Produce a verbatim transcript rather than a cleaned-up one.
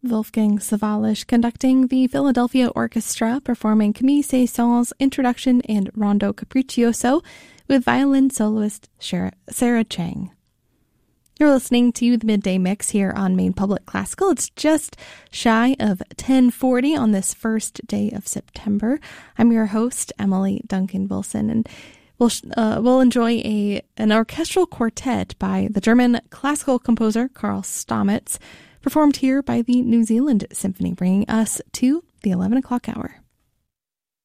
Wolfgang Sawallisch conducting the Philadelphia Orchestra, performing Camille Saint-Saëns' Introduction and Rondo Capriccioso with violin soloist Sarah Chang. You're listening to the Midday Mix here on Maine Public Classical. It's just shy of ten forty on this first day of September. I'm your host, Emily Duncan Wilson, and we'll uh, we'll enjoy a an orchestral quartet by the German classical composer Karl Stamitz, performed here by the New Zealand Symphony, bringing us to the eleven o'clock hour.